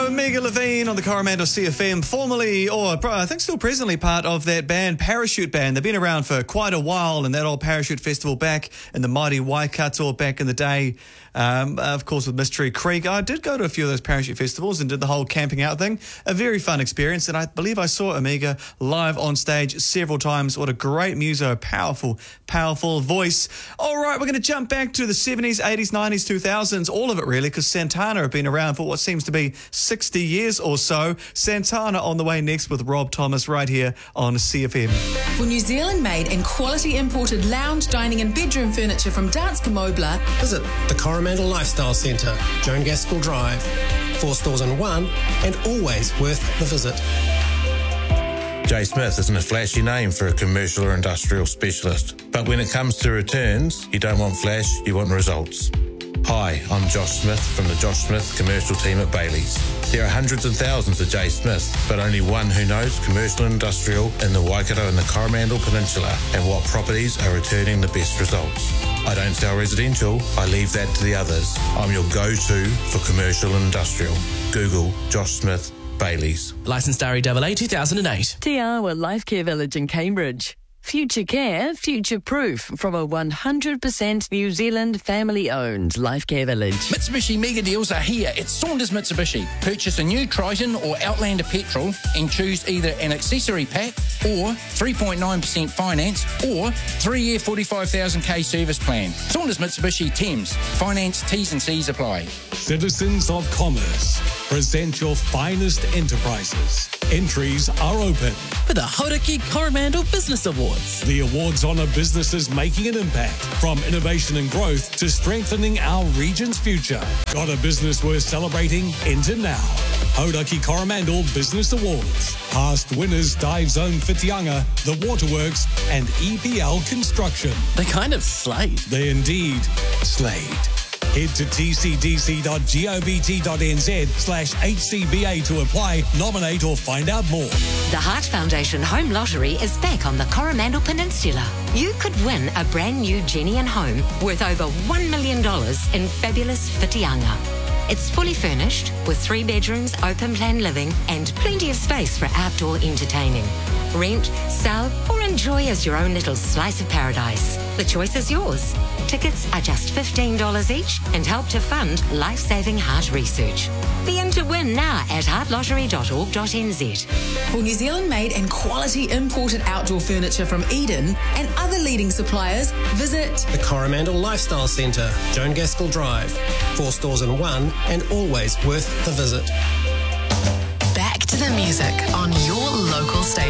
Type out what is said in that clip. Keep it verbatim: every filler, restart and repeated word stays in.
Omega Levine on the Coromandel C F M, formerly, or I think still presently, part of that band, Parachute Band. They've been around for quite a while, and that old Parachute Festival back in the mighty Waikato back in the day. Um, of course, with Mystery Creek. I did go to a few of those parachute festivals and did the whole camping out thing. A very fun experience, and I believe I saw Omega live on stage several times. What a great muso, powerful, powerful voice. All right, we're going to jump back to the seventies, eighties, nineties, two thousands, all of it really, because Santana have been around for what seems to be sixty years or so. Santana on the way next with Rob Thomas right here on C F M. For New Zealand-made and quality imported lounge, dining and bedroom furniture from Danske Mobler, visit the Coromandel Lifestyle Centre, Joan Gaskell Drive. Four stores in one, and always worth the visit. J Smith isn't a flashy name for a commercial or industrial specialist, but when it comes to returns, you don't want flash, you want results. Hi, I'm Josh Smith from the Josh Smith commercial team at Bailey's. There are hundreds and thousands of J Smith, but only one who knows commercial and industrial in the Waikato and the Coromandel Peninsula and what properties are returning the best results. I don't sell residential, I leave that to the others. I'm your go-to for commercial and industrial. Google Josh Smith Bailey's. Licensed R E A A two thousand eight. Te Awa Life Care Village in Cambridge. Future care, future proof from a one hundred percent New Zealand family-owned Life Care Village. Mitsubishi mega deals are here at Saunders Mitsubishi. Purchase a new Triton or Outlander petrol and choose either an accessory pack or three point nine percent finance or three-year forty-five thousand k service plan. Saunders Mitsubishi Thames. Finance T's and C's apply. Citizens of Commerce, present your finest enterprises. Entries are open for the Hauraki Coromandel Business Awards. The awards honour businesses making an impact, from innovation and growth to strengthening our region's future. Got a business worth celebrating? Enter now. Hauraki Coromandel Business Awards. Past winners Dive Zone Whitianga, The Waterworks and E P L Construction. They kind of slayed. They indeed slayed. Head to tcdc.govt.nz slash HCBA to apply, nominate or find out more. The Heart Foundation Home Lottery is back on the Coromandel Peninsula. You could win a brand new Jenny and home worth over one million dollars in fabulous Whitianga. It's fully furnished with three bedrooms, open plan living and plenty of space for outdoor entertaining. Rent, sell or enjoy as your own little slice of paradise. The choice is yours. Tickets are just fifteen dollars each and help to fund life-saving heart research. Be in to win now at heart lottery dot org dot n z. For New Zealand-made and quality imported outdoor furniture from Eden and other leading suppliers, visit the Coromandel Lifestyle Centre, Joan Gaskell Drive. Four stores in one and always worth the visit. Back to the music.